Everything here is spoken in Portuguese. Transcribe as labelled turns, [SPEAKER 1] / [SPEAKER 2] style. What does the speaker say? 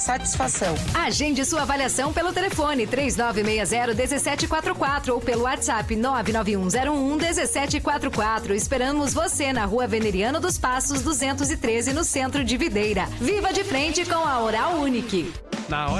[SPEAKER 1] Satisfação.
[SPEAKER 2] Agende sua avaliação pelo telefone 3960-1744 ou pelo WhatsApp 99101-1744. Esperamos você na Rua Veneriano dos Passos 213, no centro de Videira. Viva de frente com a Oral Unique.
[SPEAKER 3] Na hora